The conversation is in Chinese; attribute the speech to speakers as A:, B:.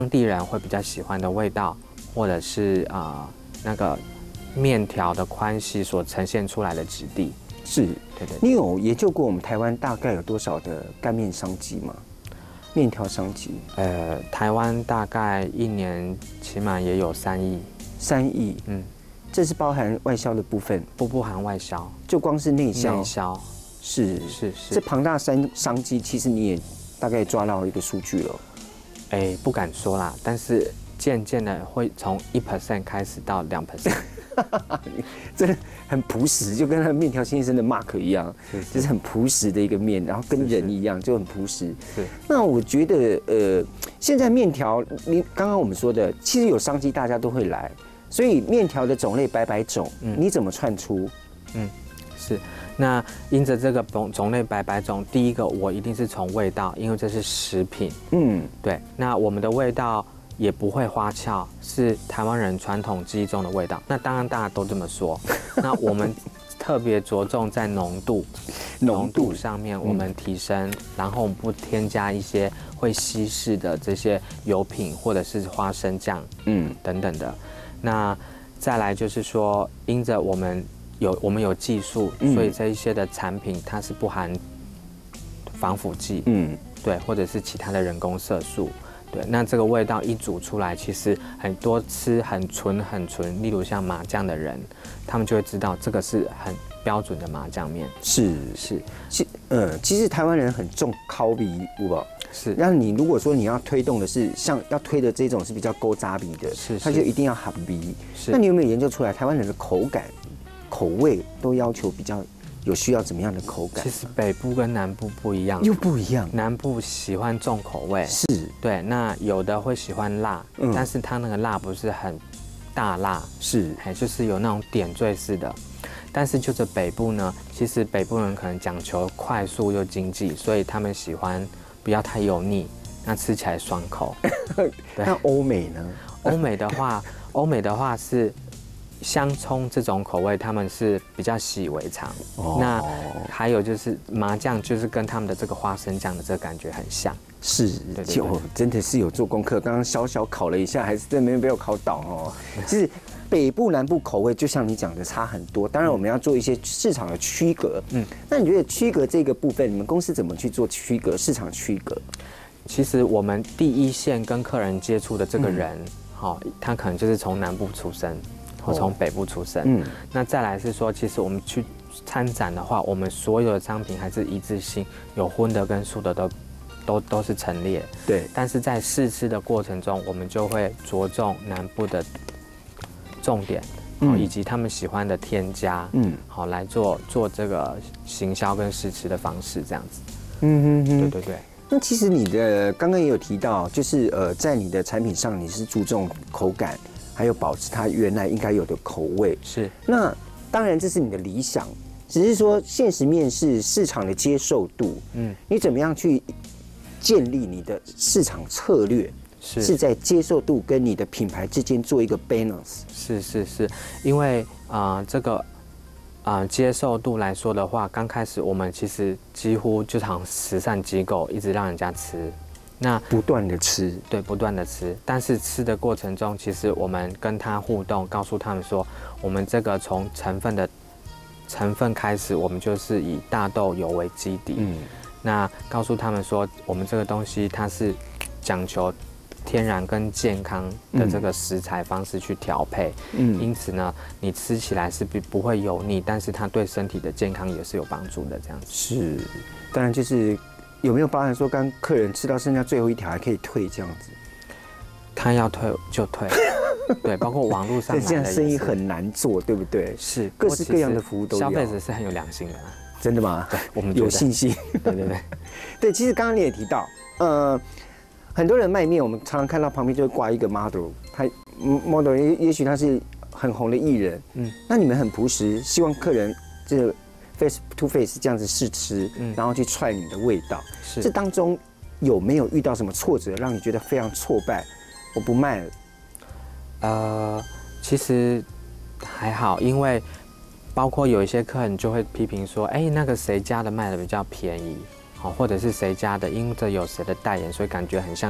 A: 地人会比较喜欢的味道，或者是那个面条的宽细所呈现出来的质地。
B: 是，
A: 对对。
B: 你有研究过我们台湾大概有多少的干面商机吗？面条商机？
A: 台湾大概一年起码也有3亿。
B: 3亿，这是包含外销的部分，
A: 不含外销，
B: 就光是内销。
A: 内销
B: 是，这庞大商机，其实你也大概抓到一个数据了。
A: 不敢说啦，但是渐渐的会从1% 开始到2%。
B: 真的很朴实，就跟那个面条先生的 Mark 一样，就是很朴实的一个面，然后跟人一样就很朴实。那我觉得现在面条，你刚刚我们说的，其实有商机，大家都会来，所以面条的种类百百种，你怎么串出？
A: 是。那因着这个种类百百种，第一个我一定是从味道，因为这是食品。对。那我们的味道也不会花俏，是台湾人传统记忆中的味道。那当然大家都这么说。那我们特别着重在浓度上面，我们提升，然后不添加一些会稀释的这些油品或者是花生酱，等等的。那再来就是说，因着我们有技术，所以这一些的产品它是不含防腐剂，对，或者是其他的人工色素。对，那这个味道一煮出来，其实很多吃很纯，例如像麻酱的人，他们就会知道这个是很标准的麻酱面。是，
B: 其实台湾人很重烤比，有无？
A: 是。
B: 那你如果说你要推动的是像要推的这种是比较勾扎比的，它就一定要合鼻。那你有没有研究出来台湾人的口感、口味都要求比较？有需要怎么样的口感？
A: 其实北部跟南部不一样，
B: 又不一样。
A: 南部喜欢重口味，
B: 是
A: 对。那有的会喜欢辣，但是它那个辣不是很大辣，
B: 是，
A: 就是有那种点缀式的。但是就是北部呢，其实北部人可能讲求快速又经济，所以他们喜欢不要太油腻，那吃起来爽口。
B: 那欧美呢？
A: 欧美的话是。香葱这种口味，他们是比较习以为常。那还有就是麻酱，就是跟他们的这个花生酱的这个感觉很像。
B: 是，就真的是有做功课。刚刚小考了一下，还是真没有考倒哦。其实北部南部口味，就像你讲的差很多。当然我们要做一些市场的区隔。那你觉得区隔这个部分，你们公司怎么去做区隔？市场区隔？
A: 其实我们第一线跟客人接触的这个人，他可能就是从南部出生。或从北部出生，那再来是说，其实我们去参展的话，我们所有的商品还是一致性，有荤的跟素的都是陈列。
B: 对，
A: 但是在试吃的过程中，我们就会着重南部的重点，以及他们喜欢的添加，好来做这个行销跟试吃的方式，这样子。对。
B: 那其实你的刚刚也有提到，就是在你的产品上，你是注重口感。还有保持它原来应该有的口味
A: 是。
B: 那当然这是你的理想，只是说现实面是市场的接受度。你怎么样去建立你的市场策略？是在接受度跟你的品牌之间做一个 balance。
A: 是，因为这个接受度来说的话，刚开始我们其实几乎就好像慈善机构一直让人家吃。那
B: 不断的吃，
A: 对，不断的吃，但是吃的过程中，其实我们跟他互动，告诉他们说，我们这个从成分开始，我们就是以大豆油为基底，那告诉他们说，我们这个东西它是讲求天然跟健康的这个食材方式去调配，因此呢，你吃起来是不会油腻，但是它对身体的健康也是有帮助的，这样子。
B: 是，当然就是。有没有包含说，刚客人吃到剩下最后一条还可以退这样子？
A: 他要退就退，对，包括网络上买的。
B: 这样生意很难做，对不对？
A: 是，
B: 各式各样的服务都有。
A: 消费者是很有良心的，
B: 真的吗？
A: 对，我们
B: 有信心。
A: 对。
B: 其实刚刚你也提到，很多人卖面，我们常常看到旁边就会挂一个 model， 他 model 也许他是很红的艺人，那你们很朴实，希望客人这face to face 这样子试吃，然后去踹你的味道。这当中有没有遇到什么挫折，让你觉得非常挫败？我不卖了。
A: 其实还好，因为包括有一些客人就会批评说，那个谁家的卖的比较便宜，或者是谁家的因着有谁的代言，所以感觉很像